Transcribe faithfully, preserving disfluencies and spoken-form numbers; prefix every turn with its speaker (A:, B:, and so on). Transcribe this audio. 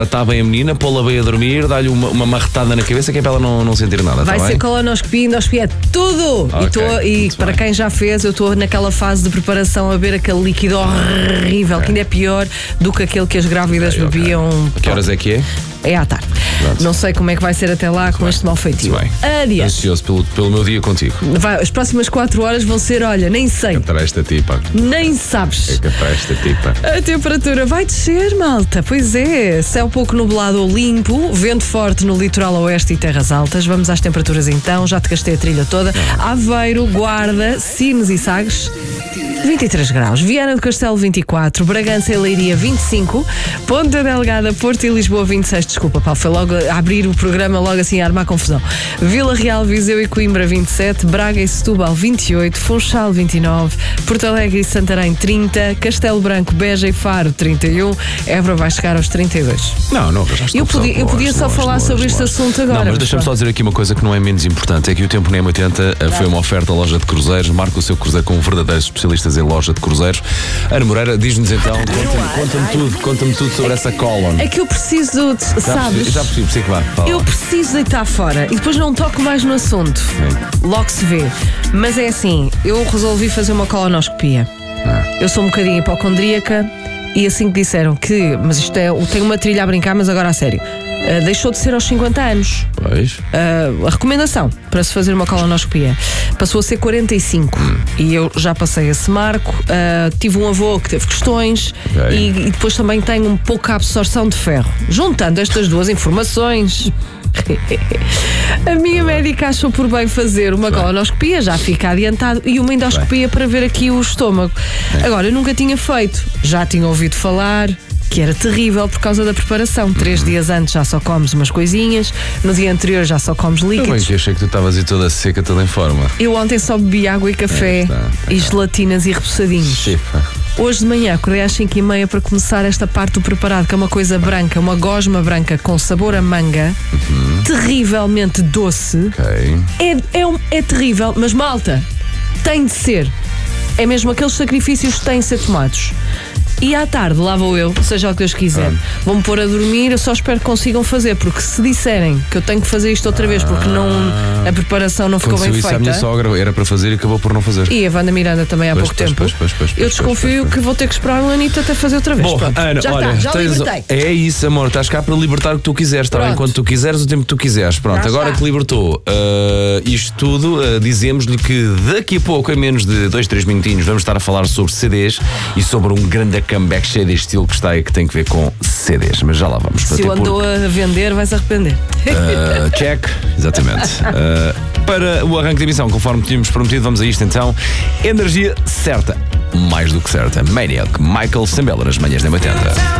A: Está bem a menina, pô-la bem a dormir, dá-lhe uma, uma marretada na cabeça que é para ela não, não sentir nada.
B: Vai
A: tá
B: ser
A: bem?
B: colonoscopia, endoscopia, tudo!
A: Okay,
B: e tô, e para
A: bem.
B: quem já fez, eu estou naquela fase de preparação a ver aquele líquido horrível, okay. que ainda é pior do que aquele que as grávidas okay, bebiam.
A: Okay. Que horas é que é?
B: É à tarde. Pronto. Não sei como é que vai ser até lá muito com bem. Este mau feitio. Adiante.
A: Ansioso pelo, pelo meu dia contigo.
B: Vai, as próximas quatro horas vão ser, olha, nem sei.
A: Cantará esta tipa.
B: Nem sabes.
A: É cantar esta tipa.
B: A temperatura vai descer, malta. Pois é. Céu pouco nublado ou limpo, vento forte no litoral oeste e terras altas. Vamos às temperaturas então. Já te gastei a trilha toda. Aveiro, Guarda, Sines e Sagres. vinte e três graus, Viana do Castelo vinte e quatro, Bragança e Leiria vinte e cinco, Ponta Delgada, Porto e Lisboa vinte e seis, desculpa Paulo, foi logo a abrir o programa logo assim a armar confusão. Vila Real, Viseu e Coimbra vinte e sete, Braga e Setúbal vinte e oito, Funchal vinte e nove, Porto Alegre e Santarém trinta, Castelo Branco, Beja e Faro trinta e um, Évora vai chegar aos trinta e dois.
A: Não, não, já
B: Eu podia, eu podia só falar sobre este assunto agora.
A: Não, mas deixa-me só dizer aqui uma coisa que não é menos importante, é que o Tempo na M oitenta foi uma oferta à loja de cruzeiros, marca o seu cruzeiro com verdadeiros especialistas em loja de cruzeiros. Ana Moreira, diz-nos então, conta-me conta tudo, conta-me tudo sobre essa colon.
B: É que eu preciso, de,
A: já
B: sabes?
A: Percebi, já percebi, percebi que vai. Fala.
B: Eu preciso deitar fora e depois não toco mais no assunto. Sim. Logo se vê. Mas é assim, eu resolvi fazer uma colonoscopia. Ah. Eu sou um bocadinho hipocondríaca e assim que disseram que, mas isto é, tenho uma trilha a brincar, mas agora a sério. Uh, deixou de ser aos cinquenta anos.
A: Pois.
B: Uh, a recomendação para se fazer uma colonoscopia passou a ser quarenta e cinco. Hum. E eu já passei esse marco. Uh, tive um avô que teve questões okay. e, e depois também tenho um pouco a absorção de ferro. Juntando estas duas informações. A minha médica achou por bem fazer uma bem. colonoscopia, já fica adiantado, e uma endoscopia bem. para ver aqui o estômago. Bem. Agora, eu nunca tinha feito, já tinha ouvido falar que era terrível por causa da preparação. Três uhum. dias antes já só comes umas coisinhas, no dia anterior já só comes líquidos.
A: Eu bem que achei que tu estavas aí toda seca, toda em forma.
B: Eu ontem só bebi água e café é, está, está, e gelatinas e repousadinhos.
A: Chifa.
B: Hoje de manhã acordei às cinco e meia para começar esta parte do preparado, que é uma coisa branca, uma gosma branca com sabor a manga, uhum. terrivelmente doce.
A: Okay.
B: É, é, um, é terrível, mas malta, tem de ser. É mesmo aqueles sacrifícios que têm de ser tomados. E à tarde, lá vou eu, seja o que Deus quiser. Ah. Vou-me pôr a dormir, eu só espero que consigam fazer, porque se disserem que eu tenho que fazer isto outra vez, porque não, a preparação não ficou bem feita.
A: Isso a minha sogra era para fazer e acabou por não fazer.
B: E a Wanda Miranda também há
A: pois,
B: pouco
A: pois,
B: tempo.
A: Pois, pois, pois,
B: eu desconfio pois, pois, que vou ter que esperar um anito até fazer outra vez.
A: Bom,
B: Pronto.
A: Ana,
B: já
A: olha,
B: está, já
A: tens,
B: libertei.
A: É isso, amor, estás cá para libertar o que tu quiseres, está bem? Quando tu quiseres, o tempo que tu quiseres. Pronto, já agora está. Que libertou uh, isto tudo, uh, dizemos-lhe que daqui a pouco, em menos de dois, três minutinhos, vamos estar a falar sobre C Ds e sobre um grande comeback cheio de estilo que está aí, que tem que ver com C Ds, mas já lá vamos.
B: Se eu andou por... a vender, vais arrepender.
A: Uh, check, exatamente. Uh, para o arranque de emissão, conforme tínhamos prometido, vamos a isto então. Energia certa, mais do que certa. Maniac, Michael Sembella nas manhãs da oitenta.